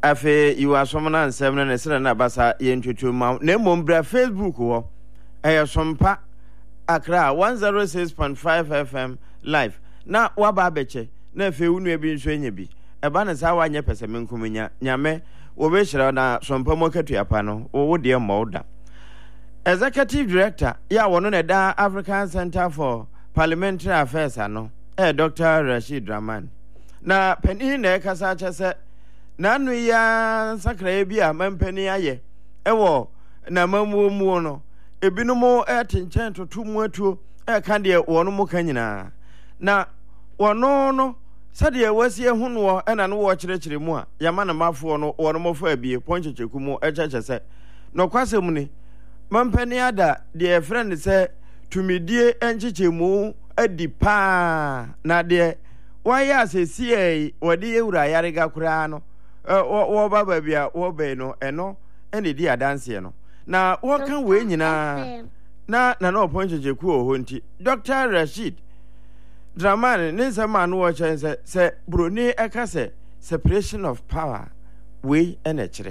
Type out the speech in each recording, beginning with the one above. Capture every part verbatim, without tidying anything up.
afe iwa somna nsem na nesere na basa yentutu ma na mombra Facebook wo eya sompa Accra one oh six point five F M live na waba abeche na afe unu ebi nso enye bi eba na sa wanye pese menkumnya nyame wo be hira na sompa mo katu apa no wo de mo da Executive Director ya wono na da African Center for Parliamentary Affairs ano eh Doctor Rashid Draman na peni na kasa chese na nu ya sakra bi a mampani aye ewo na mamu mu no ebinumo etinchen totu mu atuo e ka de wono mu ka nyina na wono no sade wasie hu no e na no wo kirekire mu a yama na mafo no wono mo fa bie ponchecheku mu e chechese no kwasem ni mampani ada de friend se tumidie encheche mu adipa na de waya asesi wode ewura yarega kura no wo baba bia wo be no eno ene di adanse no na wo kan we nyina na na no ponchecheku oho nti Doctor Rashid Draman ne nsema no wo chen se broni eka se separation of power we ene kire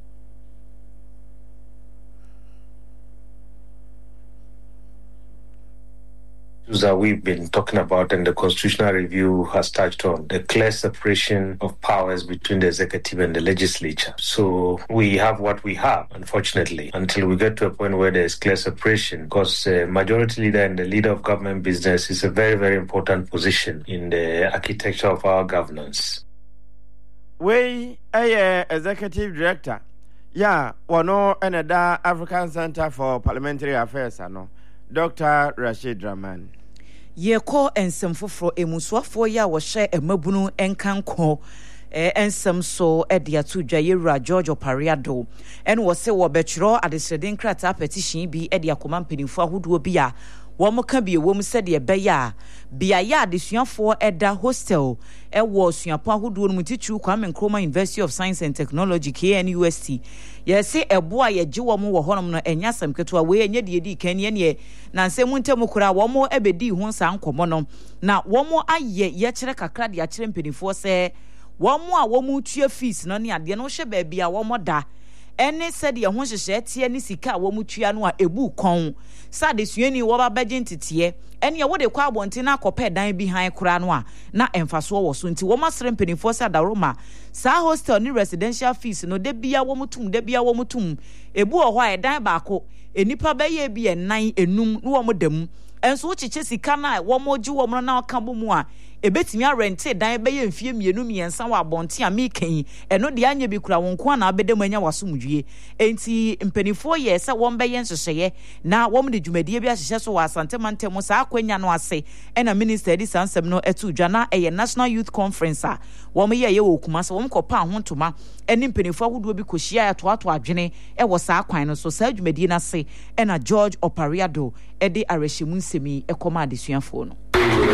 that we've been talking about and the constitutional review has touched on, the clear separation of powers between the executive and the legislature. So we have what we have, unfortunately, until we get to a point where there is clear separation, because uh, majority leader and the leader of government business is a very, very important position in the architecture of our governance. We, a uh, executive director, yeah, wano another African Center for Parliamentary Affairs, ano. Doctor Rashid Draman. Ye ko ensem foforo emusuafo ya wo hye emabunu enkanko eh ensem so e dia to dwa yewura George Opariado en wo se wo betro adesreden krata petition bi e dia koma mpedinfo ahodo bi a wo mo ka bi wo mu se de be ya bia ya adesuafo eda hostel e wo suapo ahodo no mutichu Kwame Nkrumah University of Science and Technology K N U S T yesi ebo a yeje wo mo wo honom no enya sam keto a we enye de di kan ye ne na nsem ntem kura wo mo ebedi hu nsa nkomo no na wo mo aye ye kire kakra de a kire mpedinfo se wo mo a wo mo tue fees no ne ade no hye ba bia wo mo da ene said ye ho hyehye tie ne sika wo mu tua no a ebu kon sade suani wo ba bagye ntete ene ye wo de kwa abonte na akopɛ dan bi han kora no a na emfaso wo so nti wo masere mpenifo sa daroma sa hostel ni residential fees no de bia wo mutum de bia wo mutum ebu ho a dan baako enipa ba ye bi enan enum no wo mo dam enso wo kyeche sika na wo mo gye wo mo na aka bo mu a ebetimi arente dan be ye mfie mienu miensa wa abonte a mekan eno de anya bi kura won ko na abedem anya wasomdwie enti mpenifo ye se won be ye nhyehyeye na won de dwumadie bi ahyehye so wa asantemantem sa akwanya no ase ena minister di sansem no etu dwa na eye National Youth Conference a won ye ye wo kuma se won kopa ahontoma eni mpenifo ahodo bi kohia ya toato adwene e wo sa akwan no so sa dwumadie na se ena George Opariado e de arehyimu nsemi e koma adesuafo no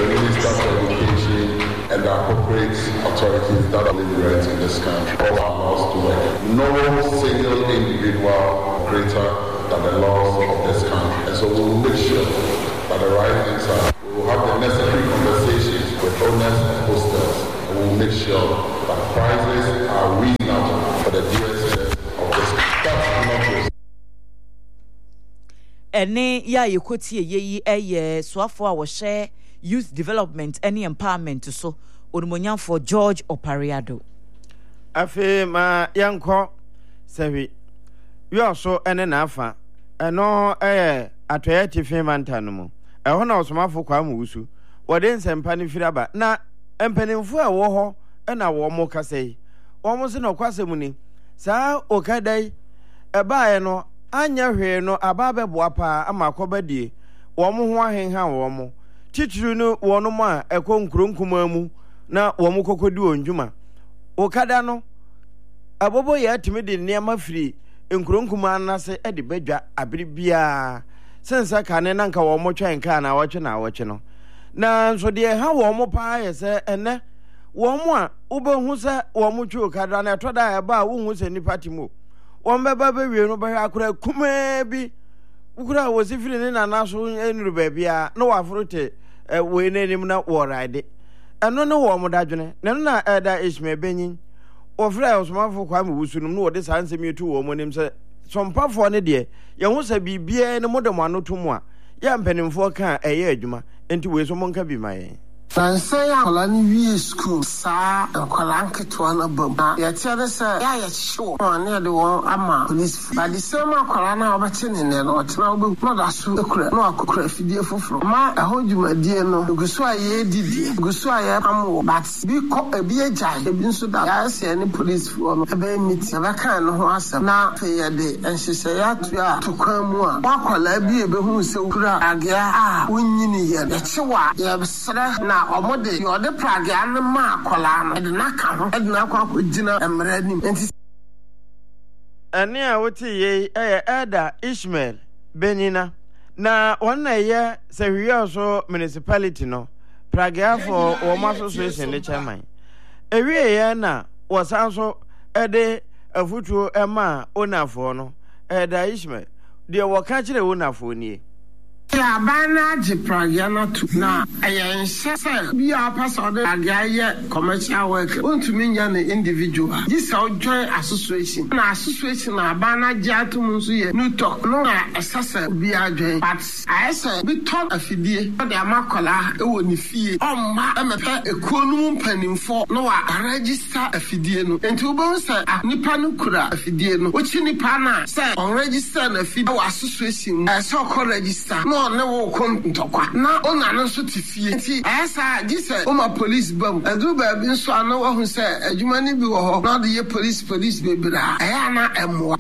and the appropriate authorities that are deliberating in this country all our laws to work. No single individual greater than the laws of this country. And so we will make sure that the right things are. We will have the necessary conversations with owners of hostels. And we will make sure that prices are reasonable for the D S S of this country. Ene ya yekoti yeyi eye swafo a wo hye youth development and empowerment so onumonyan for George Opariado afi ma yanko sewi yo so ene na afa eno eh atoye tifi mantano mu eho na osomafo kwa mu usu wode nsempa ne firaba na empanimfo a wo ho na wo mo kasei wo mo se no kwasemu ni saa okadai ebaaye no anya hwe no ababeboa pa amakobadie wo mo ho ahenha wo mo titru no wono ma ekọ nkronkuma mu na wo mo kokodi onjuma okada no abobo ya atimi de niam afiri nkronkuma anase e de badwa abiri bia sensa kane na nka wo mo twen ka na woche na woche no na nso de ha wo mo pa yese ene wo mo a ubehu se wo mo twu okada na etoda ya ba wo hu se ni patimo wo mbeba be wie no ba akura kuma bi ukura wo sifiri ne na naso enuru ba bia no wafrote we nenim na wo ride eno ne wo mo dadwene ne no na eda Ishmael Benyin ofra osomafo kwa me wusu no wo de sansem yetu wo monim se sompafo ne de ye ho sa bibia ne modem anoto mu a ya mpanimfo ka eye adwuma enti we so monka bi maye Fransay akolani wie school sa akolanke to na bam ya tiare sa ya ya show na de won ama police ba di same akolana obete ne ne no tena obe no da so ekura no akokura fidie foforo ma ahojumadi no gusu aye didi gusu aye am but bi ko ebi agya ebi nso da ya se ne police fo no ebe meet ya kan no ho asem na fe ya de enhyehyɛ ya to a to kwan mu a akola bi ebe hu se okura agya a wonyini ye de chewa ya besra na omode yo de prage an ma akola no de na ka ho de na kwa kogina emra nim enti ane a wote ye eh Elder Ishmael Benina na wonna ye sehwiya so municipality no prage afo wo association le chairman ewie ye na wosan so ede afutuo ema onafo no Elder Ishmael de wo ka kire onafo nie ya bana ji pragiana tu na ayen sese bi a paso de agaye commercial work untumi nya ne individual this how join association na association na bana ji atum nso ye no talk no na sese bi a join but I say bi talk afidie de amakola e wo ni fie omma emepe ekonum mpanimfo no wa register afidie no enti wo say nipa no kura afidie no ochi nipa na say on register na afidie wa association e so ko register no ne wo kon ntokwa na ona no so tifie nti esa gise o ma police bam adu ba bi nso ana wo hu se adwuma ni bi wo ho na de ye police police bebira aya na emo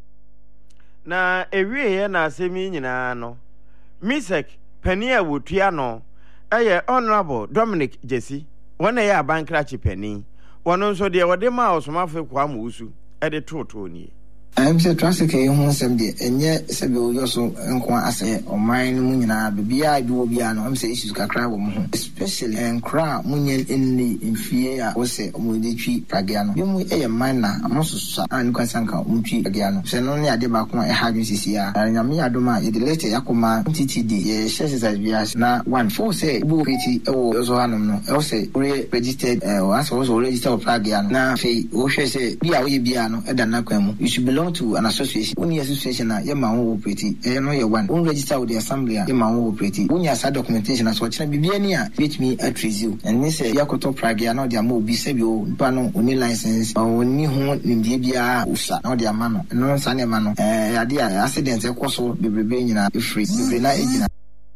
na ewie ye na asemi nyina no misek pania wotua no eye honorable Dominic Jesse wona ye abankrachi pani wono nso de wode ma osomafo kwa amusu e de toto ni I'm say traffic e ho nsem de enye sebe oyoso nko ase oman mu nyina bibia bi wo bia no am say issues kakra wo mu especially enkra munye enni mfie a wo se omudi twi pragea no bi mu eye man na amososa an kwansanka umtwi pragea no se no ne ade ba ko e ha dwen sisi a nyame adoma e de lete yakoma ttd ye share bia na one four say bu piti e wo yoso hanom no e wo se re registered e wo aso wo register pragea no na fe wo hwe se bia wo ye bia no e da na kwan mu you should belong to an association. When you association na ye ma wo operate e no ye one when register with the assembly ye ma wo operate when you start documentation as what na bibia ni a let me address you and this say yakoto pragea na de am obi se bi o pa no oni license o ni ho nimdie bia usa na de ama no no sa ne ma no eh ade a accident e koso bebrebe nyina free bebre na ejina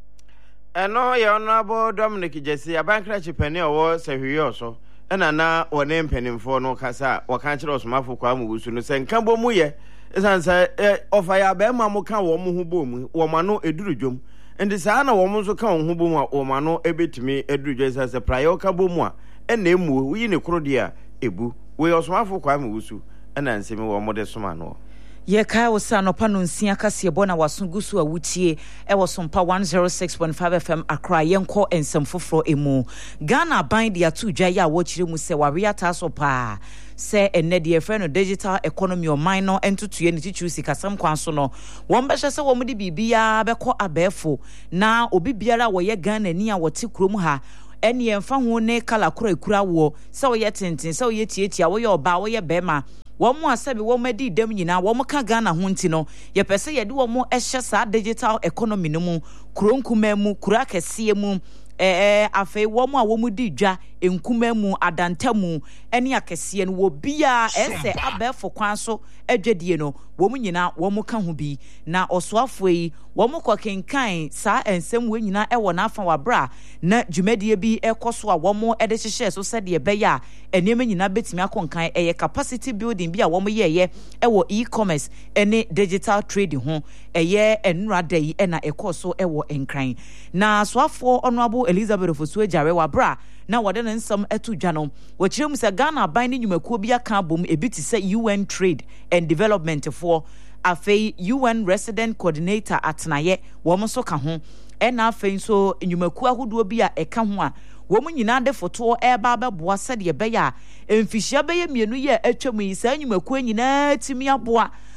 eno ye honorable Dominic Jesse abankrachi pani owo sehwiyo so ena na wone mpanimfo no kasa waka kire osomafo kwa amusu no senka bomu ye esansa ofa ya ba ma mo ka wo mo ho bomu wo ma no eduru dwom ndi saa na wo mo so ka wo ho bomu a wo ma no ebetimi eduru dwom esansa prayo ka bomu a ena emu wi ne kro dia ebu we osomafo kwa amusu ena nsemi wo mo de soma no ye kai wo sa no pa no nsia kase bo na wasungusu a wutie e wo sompa one oh six point five F M Accra yenko ensem foforo emu Ghana ban dia tu dwa ya wo kire mu se ware ata so pa se enne de friend no digital economy o mine no entutue ne tichu sikasam kwan so no won be hye se wo mu de bibia be ko abefo na obi biara wo ye Ghana ni a wo te krom ha ene yemfa ho ne kala kura kura wo se wo ye tenten se wo ye tietia wo ye oba wo ye bema womo asabi womo di dem nyina womo ka Ghana ho nti no ye pese ye de womo ehye sa digital economy no mu kronkuma mu kura kese mu eh afei womo a womo di dwa enkuma mu adanta mu ene akese no wo bia ese abefo kwan so adwadie no womo nyina womo ka ho bi na osoafo yi womo kokenkan sa ensem we nyina e wona afa wabra na dwumadie bi ekoso a womo ede hyehye so se de be ya enema nyina betimi akonkan eye capacity building bi a womo ye ye e wo e-commerce ene digital trading ho eye enura dai e na ekoso e wo enkran na soafo honorable Elizabeth Ofosu Jare wabra na wode ne nsam etu dwa no wachire mu se Ghana ban ne nyumakuo bi aka bom ebi ti se U N Trade and Development for afei U N Resident Coordinator atnaye wo mo so ka ho e na afei so nyumakuo ahodo bi a eka ho a wo mu nyina de foto e ba ba boa se de be ya emfihia be ye mienu ye atwam yi sa nyumakuo nyina timi aboa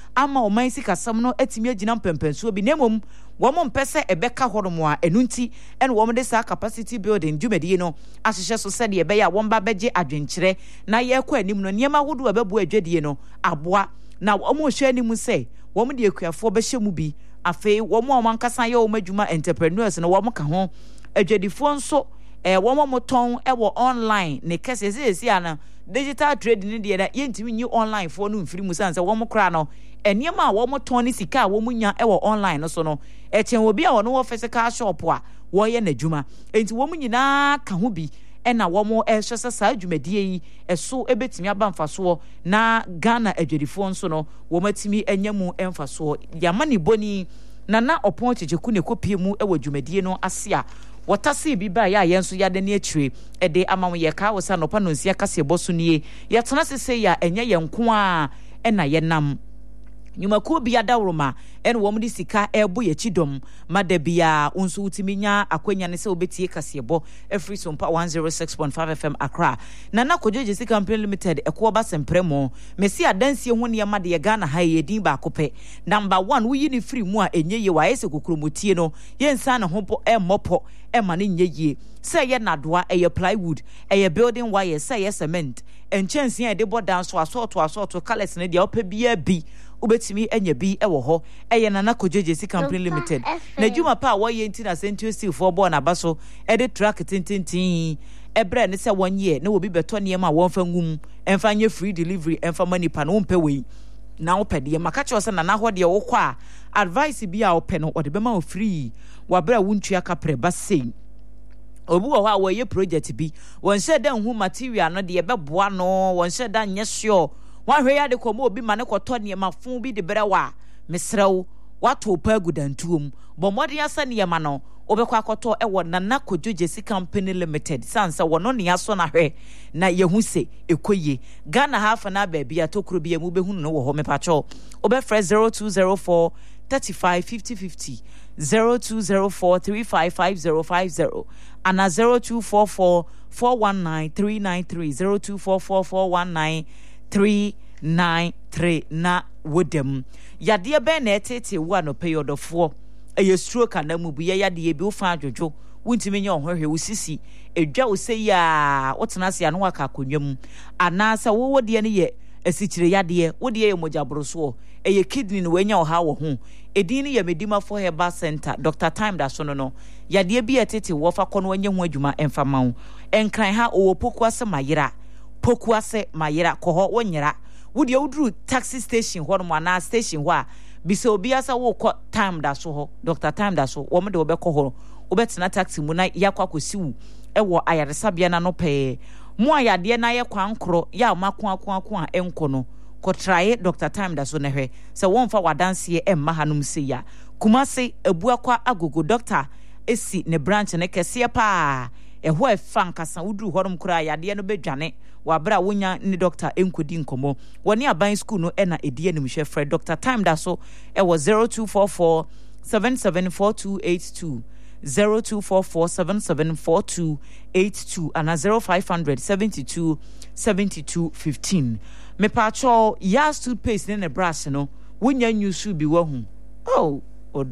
ama oman sikasam no atimi agina mpempenso bi nemom wo mo mpese ebeka horom a enunti ene wo mo de sa capacity building dwumadi no ahyehyɛ so sɛ de ebeya wo mba begye adwenkyerɛ na ye kwa anim no niema hodo ababu adwadie no aboa na wo mo hwɛ anim sɛ wo mo de akuafo behyɛ mu bi afei wo mo amankasa ye wo madwuma entrepreneurs no wo mo ka ho adwadifo nso eh wo mo moton e wo online ne kese sesi ana digital trade ni de na yentimi nyi online fo no mfiri mu sanse wo mo kra no eniema a wo mo ton ni sika a wo mo nya e wo online no so no e chen obi a wo no physical shop a wo ye na dwuma enti wo mo nyina ka ho bi e na wo mo e hwese sa dwumadie yi e so e betimi aba mfaso na Ghana adwadifo nso no wo matimi enyamu emfaso yamani boni na na opon checheku ne kopie mu e wo dwumadie no ase a watasi bi ba ya yenso ya de ne atire e de amam ye ka wo sa no pa no nsia kase boso nie ye tena sese ya enye ye nko a e na ye nam nyumaku bia dawroma en wo mudi sika ebo ye chidom madabia unsu utiminya akwanya ne se obetie kasebo every sompa one oh six point five F M Accra na na kojeje sika company limited ekwo ba sempremo mesi adansie ho ne ma de Ghana ha ye din ba kope number one wo yi ni free mu a enye ye wa ese kokromotie no ye nsa na ho po e mopo e ma ne nye ye se ye nadoa e ye plywood e ye building wire se ye cement enchansi e de bodan so asoto asoto colors ne de opa bia bi ubetimi enya bi ewo ho eye nana kojeje si company limited na djuma pa wo ye nti na Century Steel for born abaso e de track tintintin ebre ne se one year na obi beto ne ma won fa ngum emfa nye free delivery emfa money pa no mpe we na wo pede maka che se nana ho de wo kɔ a advice bi a wo pɛ no wo de be ma wo free wa bra wuntua kapre ba sei obu wo ha wo ye project bi won hye dan hu material no de be boa no won hye dan nye sure wa hwe ya de komo obi ma ne kɔtɔ ne ma fun bi de brewa mesrew wato pa gudantuom bo modern asa ne ma no obekɔ akɔtɔ e wo nana kojoje si company limited sansa wono ne aso na hwe na yehu se ekoye Ghana half na ba bia tokuro bia mu behunu no wo ho mepacho obefre zero two zero four thirty-five fifty fifty zero two zero four three five five zero five zero and zero two four four four one nine three nine three zero two four four four one nine three nine three na wodem yade be na etete wo no period fo eye stroke na mu bu ye yade bi wo fa adwojo wuntimi nya ohwehwe wo sisi edwa wo se ya wotena se ya no waka konwam anasa wo wode ne ye asikyire yade wo de ye mojabroso eye kidney no wanya oha wo ho edin ne ye medima for herbal center Doctor Time da so no no yade bi etete wo fa kono wanya ho adwuma emfa mawo enkran ha owo poku ase mayira poku ase mayira koho wonyira wodi udru taxi station ho no na station ho a bisa obi asa wo ko Time da so ho Doctor Time da so wo me de obekɔ ho obetena taxi mu na yakwa kosiwu ewo ayaresabia na no pe mu ayade na ye kwankoro ya mako ako ako a enko no kotrae Doctor Time da so ne hwe se wonfa wadanse emma hanum se ya kumase ebuakwa agogo doctor esi ne branch ne kese pa eho efa nkasa uduru horom kura yade no bedwane wabra wonya ni doctor enkodi nkomo woni aban school no ena edie nim hwe Fred Doctor Time da so e was zero two four four seven seven four two eight two zero two four four seven seven four two eight two and zero five hundred seventy-two seventy-two fifteen me pacho ya toothpaste ne brush no wonya nyusu bi wahu oh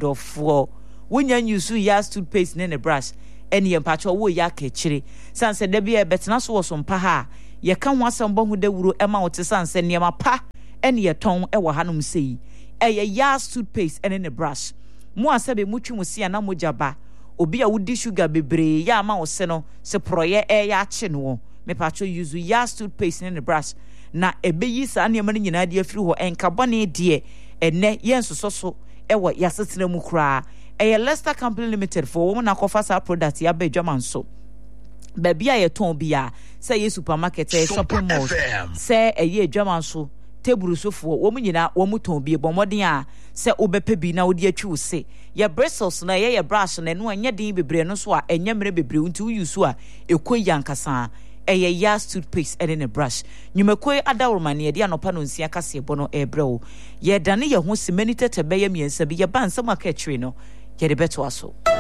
odofo wonya nyusu ya toothpaste ne brush eni ye pacho wo ya kechire sanse da bia betena so woso mpa ha ye ka ho asamba hu da wuro ema wote sanse ne ma pa eni ye ton e wo hanom sei eye ya toothpaste ene ne brush mu asabe mutwi musia na mojaba obi a wudi sugar bebre ya ma wo se no se proye e ya ache no me pacho use ya toothpaste ne ne brush na ebeyi sa ne ma nyina de afiri ho enka bone de ene yensoso so e wo yasetena mu kra e Leicester Company Limited for woman akofa sa product ya be dwaman so baby a ye ton bia say ye supermarket e shopping mall say e ye dwaman so table so for wo nyina wo muton bia bomoden a say obepe bi na wo de atwi wo se ye bristles na ye ye brush na no anya din bebre no so a enya mere bebre unti wo use a ekoyi ankasa eye ya toothpaste and in a brush nyumakoi adawroma ne de anopa no nsia kase bo no ebrɛw ye dane ye ho semenite tebe ye miensa bi ye ban sama ka tire no ye de beto aso